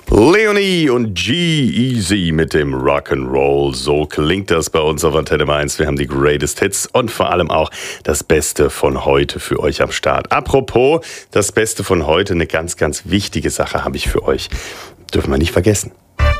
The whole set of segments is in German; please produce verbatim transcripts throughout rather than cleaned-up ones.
Leonie und G-Eazy mit dem Rock'n'Roll. So klingt das bei uns auf Antenne eins. Wir haben die Greatest Hits und vor allem auch das Beste von heute für euch am Start. Apropos das Beste von heute, eine ganz, ganz wichtige Sache habe ich für euch. Dürfen wir nicht vergessen.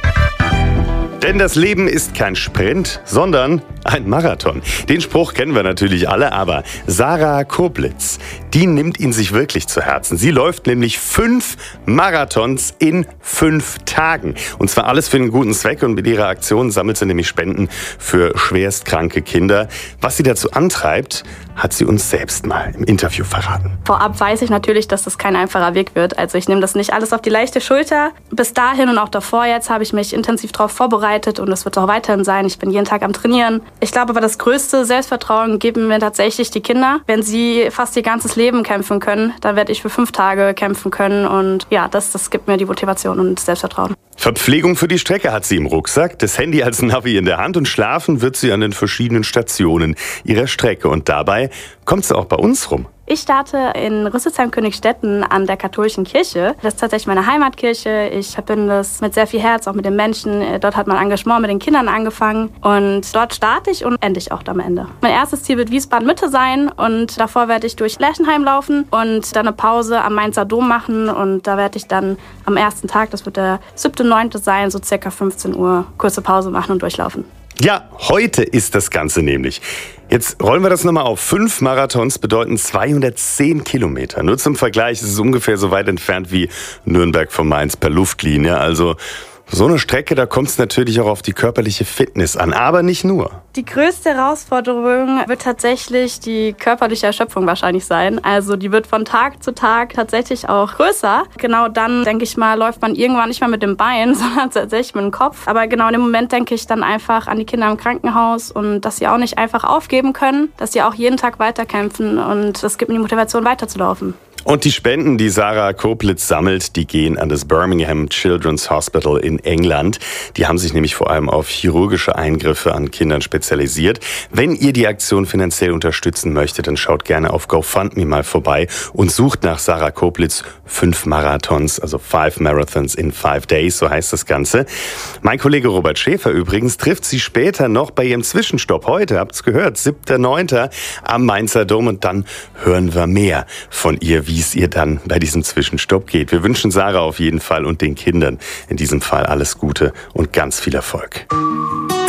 Denn das Leben ist kein Sprint, sondern ein Marathon. Den Spruch kennen wir natürlich alle, aber Sarah Koplitz, die nimmt ihn sich wirklich zu Herzen. Sie läuft nämlich fünf Marathons in fünf Tagen. Und zwar alles für einen guten Zweck. Und mit ihrer Aktion sammelt sie nämlich Spenden für schwerstkranke Kinder. Was sie dazu antreibt, hat sie uns selbst mal im Interview verraten. Vorab weiß ich natürlich, dass das kein einfacher Weg wird. Also ich nehme das nicht alles auf die leichte Schulter. Bis dahin und auch davor jetzt habe ich mich intensiv darauf vorbereitet und das wird auch weiterhin sein. Ich bin jeden Tag am Trainieren. Ich glaube aber, das größte Selbstvertrauen geben mir tatsächlich die Kinder. Wenn sie fast ihr ganzes Leben kämpfen können, dann werde ich für fünf Tage kämpfen können. Und ja, das, das gibt mir die Motivation und das Selbstvertrauen. Verpflegung für die Strecke hat sie im Rucksack, das Handy als Navi in der Hand und schlafen wird sie an den verschiedenen Stationen ihrer Strecke. Und dabei kommt sie auch bei uns rum. Ich starte in Rüsselsheim-Königstetten an der katholischen Kirche. Das ist tatsächlich meine Heimatkirche. Ich verbinde es mit sehr viel Herz, auch mit den Menschen. Dort hat mein Engagement mit den Kindern angefangen. Und dort starte ich und ende ich auch am Ende. Mein erstes Ziel wird Wiesbaden-Mitte sein. Und davor werde ich durch Lerchenheim laufen und dann eine Pause am Mainzer Dom machen. Und da werde ich dann am ersten Tag, das wird der siebte neunte sein, so circa fünfzehn Uhr, kurze Pause machen und durchlaufen. Ja, heute ist das Ganze nämlich. Jetzt rollen wir das nochmal auf. Fünf Marathons bedeuten zweihundertzehn Kilometer. Nur zum Vergleich, es ist ungefähr so weit entfernt wie Nürnberg von Mainz per Luftlinie. Also so eine Strecke, da kommt es natürlich auch auf die körperliche Fitness an, aber nicht nur. Die größte Herausforderung wird tatsächlich die körperliche Erschöpfung wahrscheinlich sein. Also die wird von Tag zu Tag tatsächlich auch größer. Genau dann, denke ich mal, läuft man irgendwann nicht mehr mit dem Bein, sondern tatsächlich mit dem Kopf. Aber genau in dem Moment denke ich dann einfach an die Kinder im Krankenhaus und dass sie auch nicht einfach aufgeben können, dass sie auch jeden Tag weiterkämpfen und das gibt mir die Motivation, weiterzulaufen. Und die Spenden, die Sarah Koplitz sammelt, die gehen an das Birmingham Children's Hospital in England. Die haben sich nämlich vor allem auf chirurgische Eingriffe an Kindern spezialisiert. Wenn ihr die Aktion finanziell unterstützen möchtet, dann schaut gerne auf GoFundMe mal vorbei und sucht nach Sarah Koplitz fünf Marathons, also Five Marathons in Five Days, so heißt das Ganze. Mein Kollege Robert Schäfer übrigens trifft sie später noch bei ihrem Zwischenstopp. Heute, habt's gehört, siebter neunter am Mainzer Dom und dann hören wir mehr von ihr, wie es ihr dann bei diesem Zwischenstopp geht. Wir wünschen Sarah auf jeden Fall und den Kindern in diesem Fall alles Gute und ganz viel Erfolg.